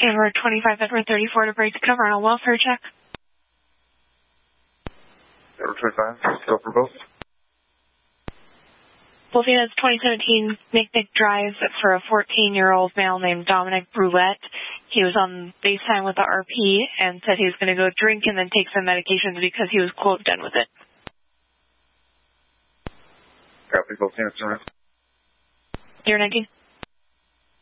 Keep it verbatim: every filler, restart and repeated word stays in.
Amber twenty-five Edward thirty-four to break the cover on a welfare check. Edward twenty-five, go for both. Both units twenty seventeen Nick Drive for a fourteen-year-old male named Dominic Brulette. He was on FaceTime with the R P and said he was going to go drink and then take some medications because he was, quote, done with it. Copy, both units around. You're nineteen.